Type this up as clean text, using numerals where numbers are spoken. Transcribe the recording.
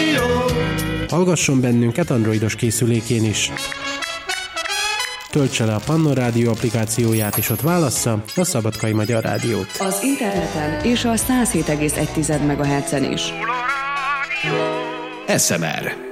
Hallgasson bennünket androidos készülékén is. Töltse le a Pannon Rádió applikációját, és ott válassza a Szabadkai Magyar Rádiót. Az interneten és a 107,1 MHz-en is. SMR